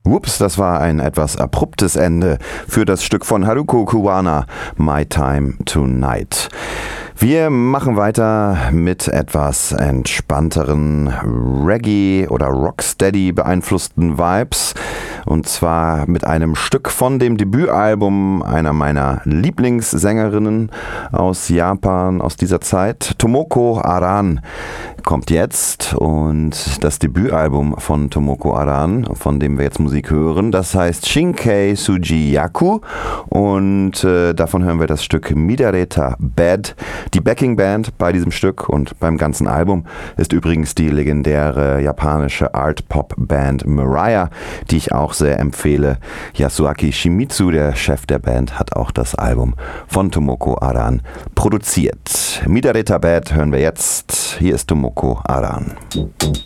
Ups, das war ein etwas abruptes Ende für das Stück von Haruko Kuwahara, My Time Tonight. Wir machen weiter mit etwas entspannteren Reggae- oder Rocksteady beeinflussten Vibes. Und zwar mit einem Stück von dem Debütalbum einer meiner Lieblingssängerinnen aus Japan aus dieser Zeit. Tomoko Aran kommt jetzt, und das Debütalbum von Tomoko Aran, von dem wir jetzt Musik hören, das heißt Shinkei Sujiyaku, und davon hören wir das Stück Midareta Bad. Die Backingband bei diesem Stück und beim ganzen Album ist übrigens die legendäre japanische Art-Pop-Band Mariah, die ich auch sehr empfehle. Yasuaki Shimizu, der Chef der Band, hat auch das Album von Tomoko Aran produziert. Midareta Bad hören wir jetzt. Hier ist Tomoko Aran.